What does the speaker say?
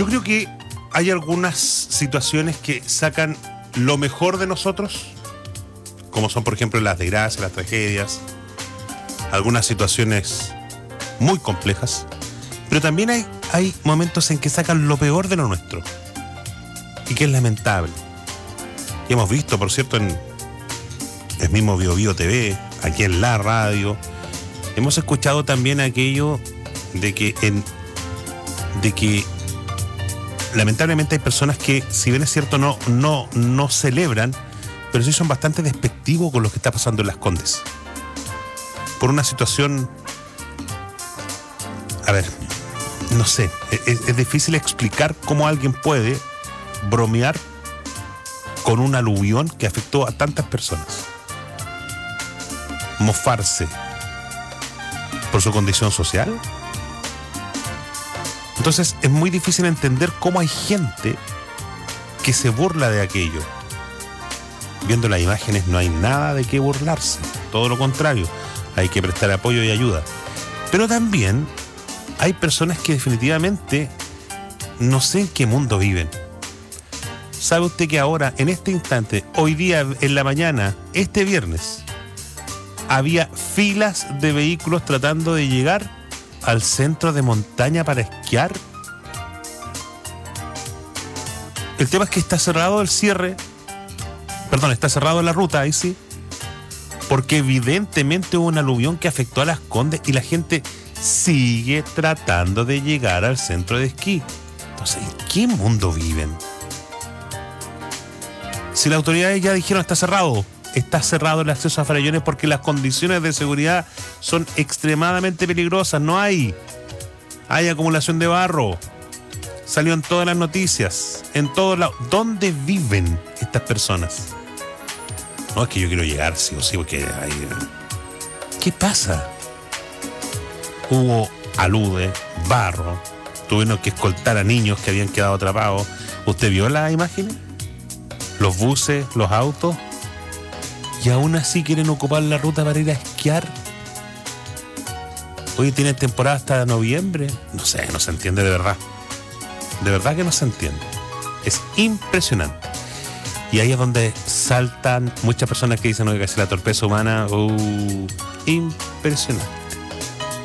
Yo creo que hay algunas situaciones que sacan lo mejor de nosotros, como son, por ejemplo, las desgracias, las tragedias, algunas situaciones muy complejas, pero también hay momentos en que sacan lo peor de lo nuestro y que es lamentable. Y hemos visto, por cierto, en el mismo Bio Bio TV, aquí en la radio, hemos escuchado también aquello de que lamentablemente hay personas que, si bien es cierto, no celebran, pero sí son bastante despectivos con lo que está pasando en Las Condes. Por una situación, a ver, no sé, es difícil explicar cómo alguien puede bromear con un aluvión que afectó a tantas personas. Mofarse por su condición social. Entonces es muy difícil entender cómo hay gente que se burla de aquello. Viendo las imágenes no hay nada de qué burlarse, todo lo contrario, hay que prestar apoyo y ayuda. Pero también hay personas que definitivamente no sé en qué mundo viven. ¿Sabe usted que ahora, en este instante, hoy día, en la mañana, este viernes, había filas de vehículos tratando de llegar al centro de montaña para esquiar? El tema es que está cerrado el cierre, está cerrado la ruta, ahí sí, porque evidentemente hubo un aluvión que afectó a Las Condes y la gente sigue tratando de llegar al centro de esquí. Entonces, ¿en qué mundo viven? Si las autoridades ya dijeron está cerrado el acceso a Farellones porque las condiciones de seguridad son extremadamente peligrosas, no hay acumulación de barro, salió en todas las noticias, en todos lados. ¿Dónde viven estas personas? No, es que yo quiero llegar sí o sí, porque ¿qué pasa? Hubo alude, barro, tuvieron que escoltar a niños que habían quedado atrapados. ¿Usted vio las imágenes? Los buses, los autos, y aún así quieren ocupar la ruta para ir a esquiar. Hoy tienen temporada hasta noviembre. No sé, no se entiende de verdad. De verdad que no se entiende. Es impresionante. Y ahí es donde saltan muchas personas que dicen, oiga, si la torpeza humana, impresionante.